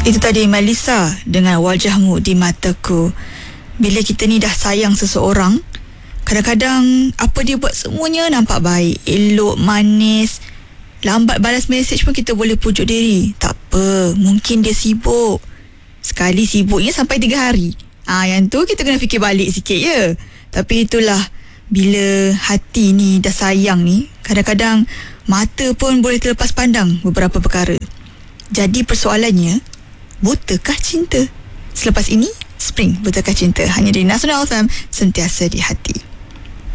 Itu tadi Melissa dengan Wajahmu di Mataku. Bila kita ni dah sayang seseorang, kadang-kadang apa dia buat semuanya nampak baik, elok, manis. Lambat balas mesej pun kita boleh pujuk diri. Tak apa, mungkin dia sibuk. Sekali sibuknya sampai 3 hari. Yang tu kita kena fikir balik sikit ya. Tapi itulah, bila hati ni dah sayang ni, kadang-kadang mata pun boleh terlepas pandang beberapa perkara. Jadi persoalannya, butakah cinta? Selepas ini, Spring Butakah Cinta, hanya di Nasional FM, sentiasa di hati.